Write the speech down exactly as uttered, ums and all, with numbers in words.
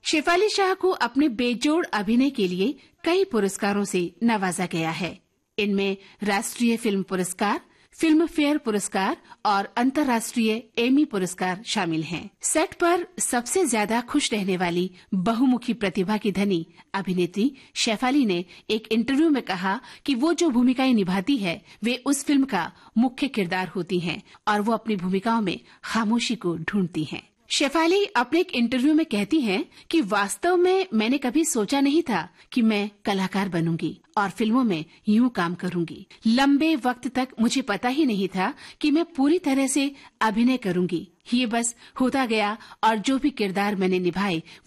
शेफाली शाह को अपने बेजोड़ अभिनय के लिए कई पुरस्कारों से नवाजा गया है। इनमें राष्ट्रीय फिल्म पुरस्कार, फिल्म फेयर पुरस्कार और अंतर्राष्ट्रीय एमी पुरस्कार शामिल हैं। सेट पर सबसे ज्यादा खुश रहने वाली बहुमुखी प्रतिभा की धनी अभिनेत्री शेफाली ने एक इंटरव्यू में कहा कि वो जो भूमिकाएं निभाती है वे उस फिल्म का मुख्य किरदार होती हैं और वो अपनी भूमिकाओं में खामोशी को ढूंढती हैं। शेफाली अपने एक इंटरव्यू में कहती हैं कि वास्तव में मैंने कभी सोचा नहीं था कि मैं कलाकार बनूंगी और फिल्मों में यूं काम करूंगी। लंबे वक्त तक मुझे पता ही नहीं था कि मैं पूरी तरह से अभिनय करूंगी। ये बस होता गया और जो भी किरदार मैंने निभाए